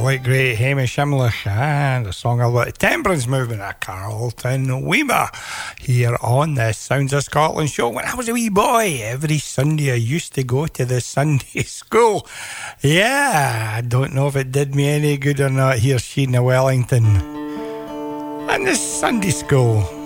late great Hamish Imlich and a song about the temperance movement of Carlton Weaver here on the Sounds of Scotland show. When I was a wee boy, every Sunday I used to go to the Sunday school. Yeah, I don't know if it did me any good or not. Here's Sheena Wellington and the Sunday school.